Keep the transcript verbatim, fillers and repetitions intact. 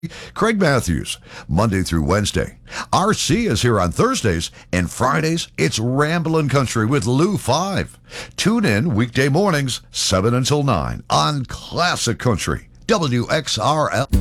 Craig Matthews, Monday through Wednesday. R C is here on Thursdays, and Fridays, it's Ramblin' Country with Lou five. Tune in weekday mornings, seven until nine on Classic Country, W X R L.